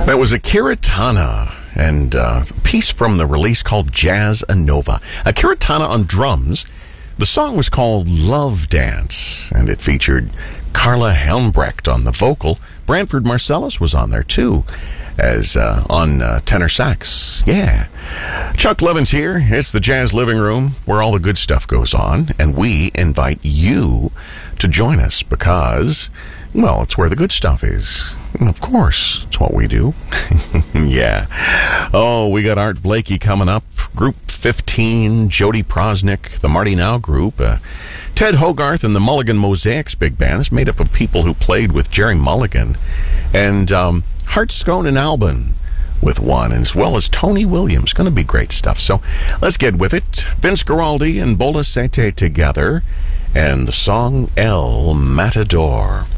That was Akira Tana and a piece from the release called Jazz Nova. Akira Tana on drums. The song was called Love Dance, and it featured Carla Helmbrecht on the vocal. Branford Marcellus was on there too, as on tenor sax. Yeah. Chuck Levin's here. It's the Jazz Living Room, where all the good stuff goes on, and we invite you to join us because, well, it's where the good stuff is. And of course, it's what we do. Yeah. Oh, we got Art Blakey coming up. Group 15, Jody Prosnick, the Marty Now Group, Ted Hogarth and the Mulligan Mosaics Big Band. It's made up of people who played with Jerry Mulligan. And Hart Scone and Albin with one, as well as Tony Williams. Going to be great stuff. So let's get with it. Vince Guaraldi and Bola Sete together. And the song El Matador.